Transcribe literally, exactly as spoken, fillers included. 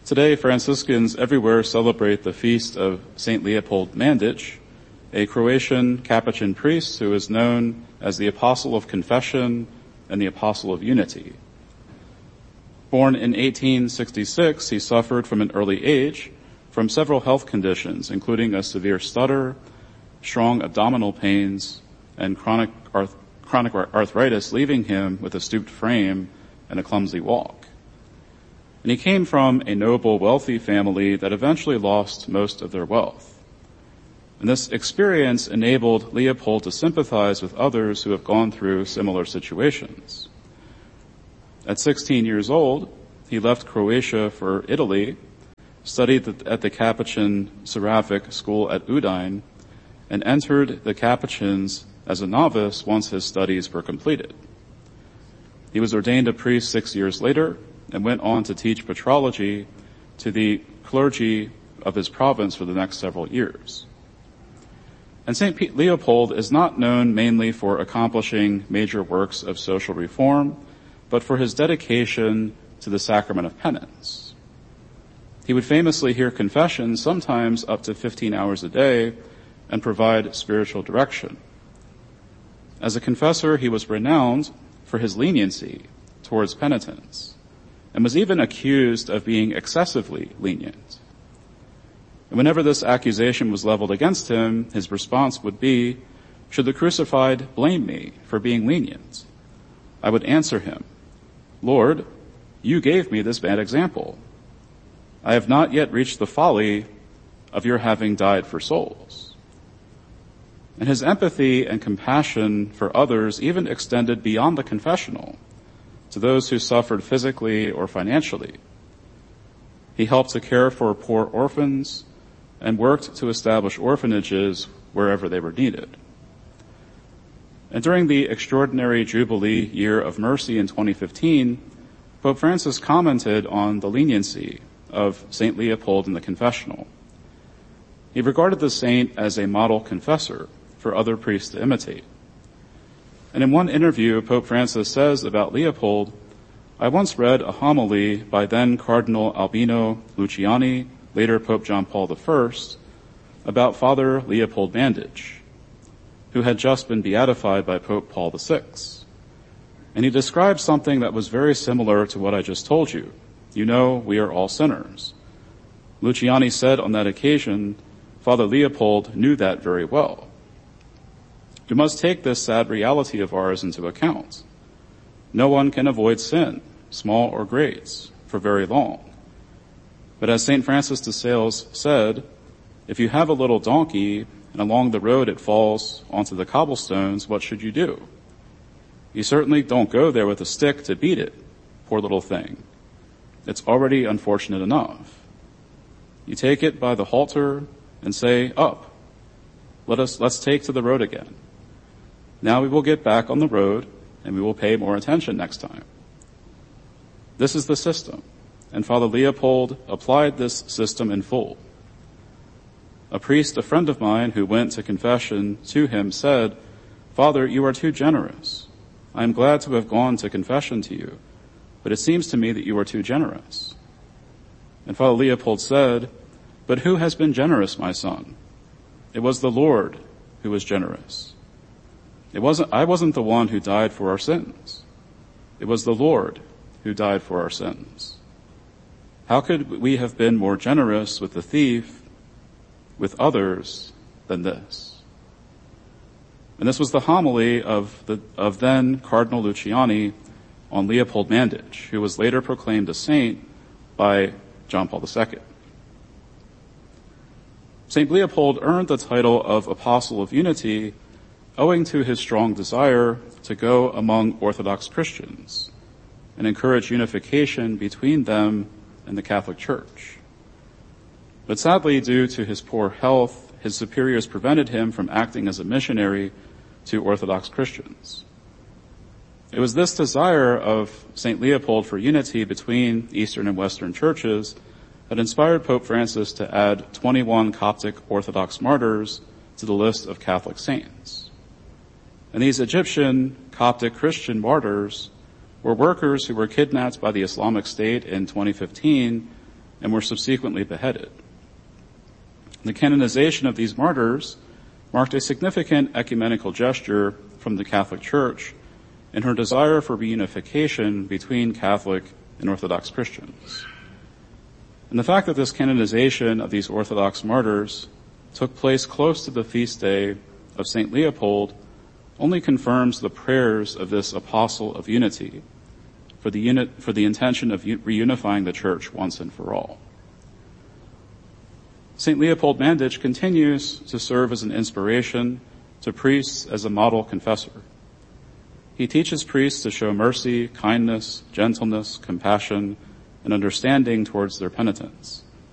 Today, Franciscans everywhere celebrate the feast of Saint Leopold Mandić, a Croatian Capuchin priest who is known as the Apostle of Confession and the Apostle of Unity. Born in eighteen sixty-six, he suffered from an early age from several health conditions, including a severe stutter, strong abdominal pains, and chronic, arth- chronic arthritis, leaving him with a stooped frame and a clumsy walk. And he came from a noble, wealthy family that eventually lost most of their wealth. And this experience enabled Leopold to sympathize with others who have gone through similar situations. At sixteen years old, he left Croatia for Italy, studied at the Capuchin Seraphic School at Udine, and entered the Capuchins as a novice once his studies were completed. He was ordained a priest six years later and went on to teach patrology to the clergy of his province for the next several years. And Saint Leopold is not known mainly for accomplishing major works of social reform, but for his dedication to the sacrament of penance. He would famously hear confession sometimes up to fifteen hours a day and provide spiritual direction. As a confessor, he was renowned for his leniency towards penitents, and was even accused of being excessively lenient. And whenever this accusation was leveled against him, his response would be, "Should the crucified blame me for being lenient?" I would answer him, "Lord, you gave me this bad example. I have not yet reached the folly of your having died for souls." And his empathy and compassion for others even extended beyond the confessional, to those who suffered physically or financially. He helped to care for poor orphans and worked to establish orphanages wherever they were needed. And during the extraordinary Jubilee Year of Mercy in twenty fifteen, Pope Francis commented on the leniency of Saint Leopold in the confessional. He regarded the saint as a model confessor for other priests to imitate. And in one interview, Pope Francis says about Leopold, "I once read a homily by then Cardinal Albino Luciani, later Pope John Paul the First, about Father Leopold Mandić, who had just been beatified by Pope Paul the Sixth. And he described something that was very similar to what I just told you. You know, we are all sinners." Luciani said on that occasion, Father Leopold knew that very well. We must take this sad reality of ours into account. No one can avoid sin, small or great, for very long. But as Saint Francis de Sales said, if you have a little donkey and along the road it falls onto the cobblestones, what should you do? You certainly don't go there with a stick to beat it, poor little thing. It's already unfortunate enough. You take it by the halter and say, "Up. Let us, let's take to the road again. Now we will get back on the road and we will pay more attention next time." This is the system, and Father Leopold applied this system in full. A priest, a friend of mine who went to confession to him, said, "Father, you are too generous. I am glad to have gone to confession to you, but it seems to me that you are too generous." And Father Leopold said, "But who has been generous, my son? It was the Lord who was generous. It wasn't, I wasn't the one who died for our sins. It was the Lord who died for our sins. How could we have been more generous with the thief, with others, than this?" And this was the homily of the, of then Cardinal Luciani on Leopold Mandić, who was later proclaimed a saint by John Paul the Second. Saint Leopold earned the title of Apostle of Unity owing to his strong desire to go among Orthodox Christians and encourage unification between them and the Catholic Church. But sadly, due to his poor health, his superiors prevented him from acting as a missionary to Orthodox Christians. It was this desire of Saint Leopold for unity between Eastern and Western churches that inspired Pope Francis to add twenty-one Coptic Orthodox martyrs to the list of Catholic saints. And these Egyptian Coptic Christian martyrs were workers who were kidnapped by the Islamic State in twenty fifteen and were subsequently beheaded. The canonization of these martyrs marked a significant ecumenical gesture from the Catholic Church in her desire for reunification between Catholic and Orthodox Christians. And the fact that this canonization of these Orthodox martyrs took place close to the feast day of Saint Leopold only confirms the prayers of this apostle of unity for the unit, for the intention of reunifying the Church once and for all. Saint Leopold Manditch continues to serve as an inspiration to priests as a model confessor. He teaches priests to show mercy, kindness, gentleness, compassion, and understanding towards their penitents.